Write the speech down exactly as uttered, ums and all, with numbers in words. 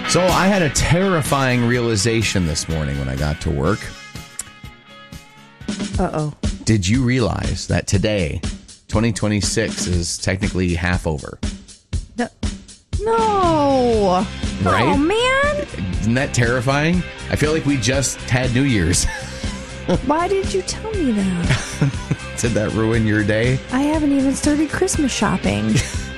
So I had a terrifying realization this morning when I got to work. Uh-oh. Did you realize that today, twenty twenty-six, is technically half over? No. No. Right? Oh, man. Isn't that terrifying? I feel like we just had New Year's. Why did you tell me that? Did that ruin your day? I haven't even started Christmas shopping.